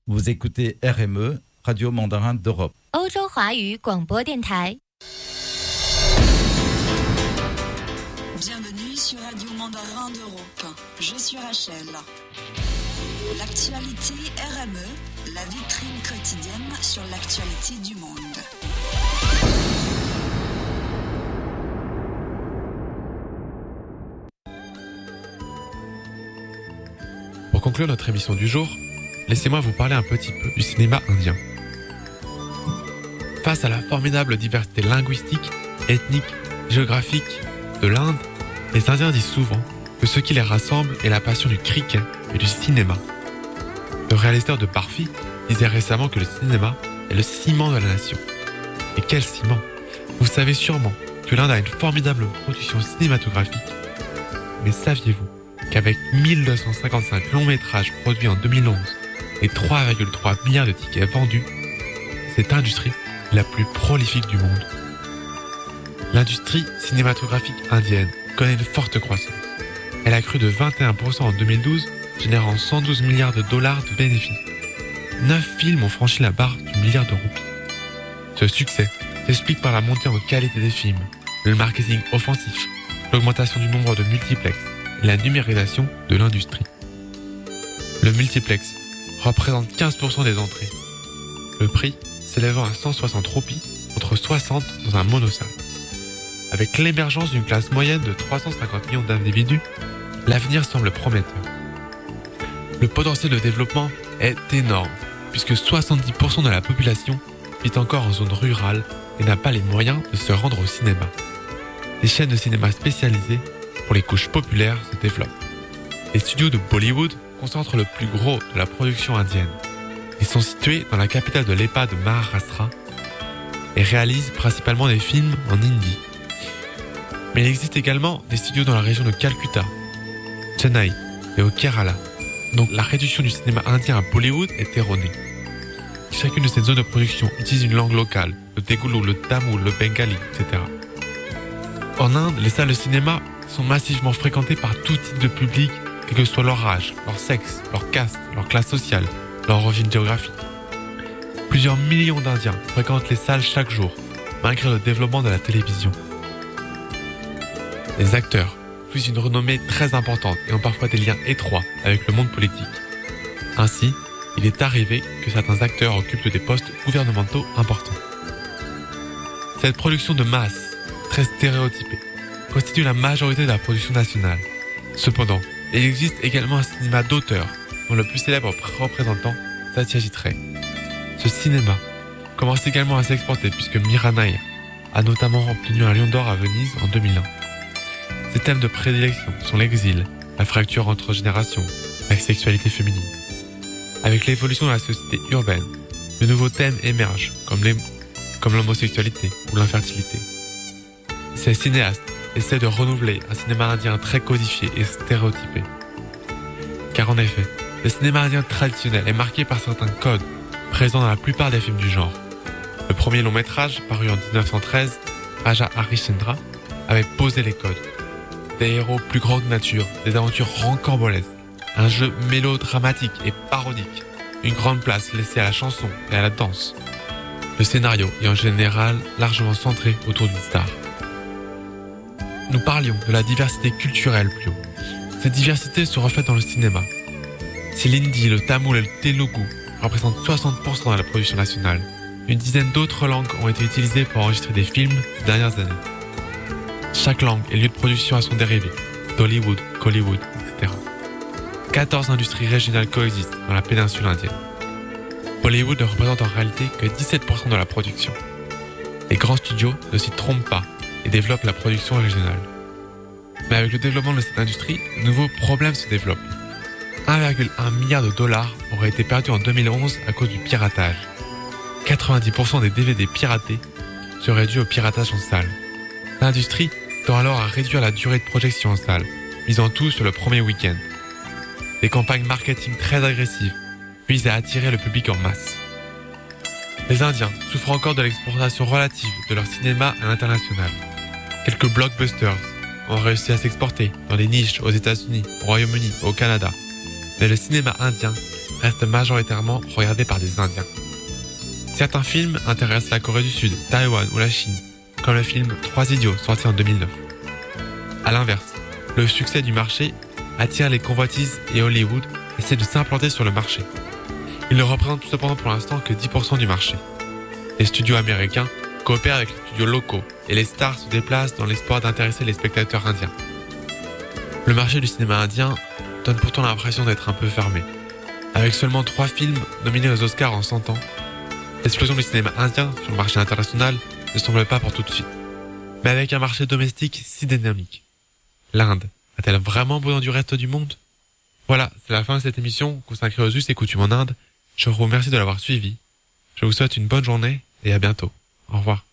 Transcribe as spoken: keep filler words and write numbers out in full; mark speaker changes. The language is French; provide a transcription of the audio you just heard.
Speaker 1: Vous écoutez R M E, Radio Mandarin d'Europe.
Speaker 2: 欧洲华语广播电台。
Speaker 3: Bienvenue sur Radio Mandarin d'Europe. Je suis Rachel. L'actualité R M E, la vitrine quotidienne sur l'actualité du monde.
Speaker 4: Pour conclure notre émission du jour, laissez-moi vous parler un petit peu du cinéma indien. Face à la formidable diversité linguistique, ethnique, géographique de l'Inde, les Indiens disent souvent que ce qui les rassemble est la passion du cricket et du cinéma. Le réalisateur de Barfi disait récemment que le cinéma est le ciment de la nation. Et quel ciment! Vous savez sûrement que l'Inde a une formidable production cinématographique. Mais saviez-vous qu'avec mille deux cent cinquante-cinq longs métrages produits en deux mille onze et trois virgule trois milliards de tickets vendus, cette industrie est la plus prolifique du monde. L'industrie cinématographique indienne connaît une forte croissance. Elle a cru de vingt et un pour cent en deux mille douze, générant cent douze milliards de dollars de bénéfices. Neuf films ont franchi la barre du milliard de roupies. Ce succès s'explique par la montée en qualité des films, le marketing offensif, l'augmentation du nombre de multiplex et la numérisation de l'industrie. Le multiplex représente quinze pour cent des entrées. Le prix s'élevant à cent soixante roupies contre soixante dans un monosalle. Avec l'émergence d'une classe moyenne de trois cent cinquante millions d'individus, l'avenir semble prometteur. Le potentiel de développement est énorme, puisque soixante-dix pour cent de la population vit encore en zone rurale et n'a pas les moyens de se rendre au cinéma. Des chaînes de cinéma spécialisées pour les couches populaires se développent. Les studios de Bollywood concentrent le plus gros de la production indienne. Ils sont situés dans la capitale de l'E P A de Maharashtra et réalisent principalement des films en hindi. Mais il existe également des studios dans la région de Calcutta, Chennai et au Kerala. Donc la réduction du cinéma indien à Bollywood est erronée. Chacune de ces zones de production utilise une langue locale, le tegoulou, le tamoul, le bengali, et cetera. En Inde, les salles de cinéma sont massivement fréquentées par tout type de public, quel que soit leur âge, leur sexe, leur caste, leur classe sociale, leur origine géographique. Plusieurs millions d'Indiens fréquentent les salles chaque jour, malgré le développement de la télévision. Les acteurs puisent une renommée très importante et ont parfois des liens étroits avec le monde politique. Ainsi, il est arrivé que certains acteurs occupent des postes gouvernementaux importants. Cette production de masse, très stéréotypée, constitue la majorité de la production nationale. Cependant, il existe également un cinéma d'auteur, dont le plus célèbre représentant, Satyajit Ray. Ce cinéma commence également à s'exporter puisque Mira Nair a notamment obtenu un Lion d'Or à Venise en deux mille un. Ses thèmes de prédilection sont l'exil, la fracture entre générations, la sexualité féminine. Avec l'évolution de la société urbaine, de nouveaux thèmes émergent comme, les, comme l'homosexualité ou l'infertilité. Ces cinéastes essaient de renouveler un cinéma indien très codifié et stéréotypé. Car en effet, le cinéma indien traditionnel est marqué par certains codes présents dans la plupart des films du genre. Le premier long métrage, paru en dix-neuf cent treize, Raja Harishchandra, avait posé les codes. Des héros plus grands que nature, des aventures rocambolesques, un jeu mélodramatique et parodique, une grande place laissée à la chanson et à la danse. Le scénario est en général largement centré autour d'une star. Nous parlions de la diversité culturelle plus haut. Cette diversité se reflète dans le cinéma. Si l'hindi, le tamoul et le telugu représentent soixante pour cent de la production nationale, une dizaine d'autres langues ont été utilisées pour enregistrer des films ces dernières années. Chaque langue et lieu de production a son dérivé, Tollywood, Collywood, et cetera. quatorze industries régionales coexistent dans la péninsule indienne. Bollywood ne représente en réalité que dix-sept pour cent de la production. Les grands studios ne s'y trompent pas et développent la production régionale. Mais avec le développement de cette industrie, de nouveaux problèmes se développent. un virgule un milliard de dollars auraient été perdus en deux mille onze à cause du piratage. quatre-vingt-dix pour cent des D V D piratés seraient dus au piratage en salle. L'industrie tend alors à réduire la durée de projection en salle, misant tout sur le premier week-end. Des campagnes marketing très agressives visent à attirer le public en masse. Les Indiens souffrent encore de l'exportation relative de leur cinéma à l'international. Quelques blockbusters ont réussi à s'exporter dans les niches aux États-Unis, au Royaume-Uni, au Canada. mais le cinéma indien reste majoritairement regardé par des Indiens. Certains films intéressent la Corée du Sud, Taïwan ou la Chine, comme le film Trois Idiots sorti en deux mille neuf. À l'inverse, le succès du marché attire les convoitises et Hollywood essaie de s'implanter sur le marché. Il ne représente cependant pour l'instant que dix pour cent du marché. Les studios américains coopèrent avec les studios locaux et les stars se déplacent dans l'espoir d'intéresser les spectateurs indiens. Le marché du cinéma indien donne pourtant l'impression d'être un peu fermé. Avec seulement trois films nominés aux Oscars en cent ans, l'explosion du cinéma indien sur le marché international ne semble pas pour tout de suite. Mais avec un marché domestique si dynamique, l'Inde a-t-elle vraiment besoin du reste du monde ? Voilà, c'est la fin de cette émission consacrée aux us et coutumes en Inde. Je vous remercie de l'avoir suivi. Je vous souhaite une bonne journée et à bientôt. Au revoir.